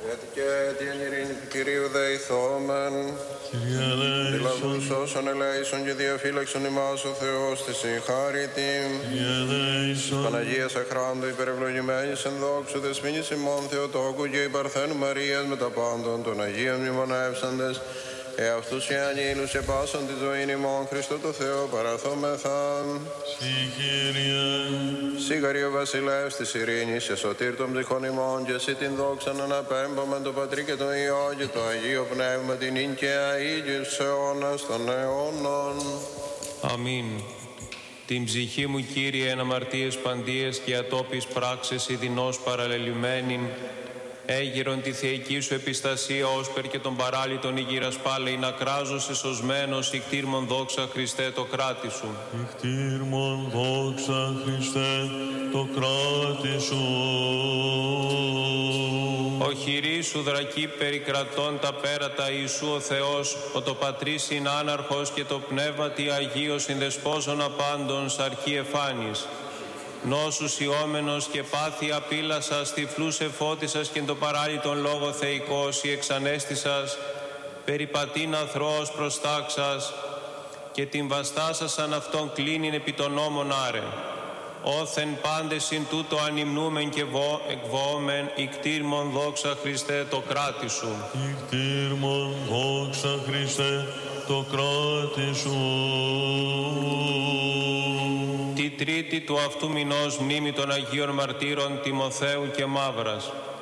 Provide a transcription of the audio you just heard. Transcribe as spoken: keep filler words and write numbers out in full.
Γιατί και την ειρήνη του Κυρίου δεηθόμεν. Κύριε Τη λαβούς ελέησον. όσων ελέησον και διαφύλαξον ημάς ο Θεός τη συγχάρητη. Κύριε ελέησον. Παναγίας αχράντου υπερευλογημένης εν δόξου δεσποινής ημών Θεοτόκου και η Παρθένου Μαρίας με τα πάντων των Αγίων μνημονεύσαντες, εαυτούς και αγγείλους και πάσαν τη ζωήν ημών Χριστό το Θεό παραθόμεθα. Συ Κύριε. Σίγαρη ο βασιλεύς της ειρήνης και σωτήρ των ψυχών ημών, και εσύ την δόξαν αναπέμπαμεν το Πατρί και το Υιό και το Αγίο Πνεύμα την ίν και αεί και στους αιώνας των αιώνων. Αμήν. Την ψυχή μου, Κύριε, εν αμαρτίες παντίες και ατόπις πράξεις ειδινός παραλελειμμένην, έγειρον τη θεϊκή σου επιστασία όσπερ και τον παράλυτον ηγύρας πάλεϊ να κράζος εσωσμένος ικτήρμον δόξα Χριστέ το κράτη σου. Ικτήρμον δόξα Χριστέ το κράτη σου. Ο χειρή σου δρακή περικρατών τα πέρατα Ιησού ο Θεός, ο το Πατρίς συνάναρχος και το Πνεύμα τι Αγίος συνδεσπόζων απάντων σαρκή εφάνης. Νόσους ιόμενος και πάθη απείλασας, τυφλούς εφώτισας και το παράλυτον λόγο θεϊκός ή εξανέστησας, περιπατήν αθρώος προστάξας και την βαστάσασαν αυτόν κλίνην επί των νόμων άρε. Όθεν πάντες συν τούτο ανυμνούμεν και βο, εκβόμεν, ικτήρμον δόξα Χριστέ το κράτη σου. Ικτήρμον δόξα Χριστέ το κράτη σου. Τη τρίτη του αυτού μηνός μνήμη των Αγίων Μαρτύρων Τιμοθέου και Μαύρας.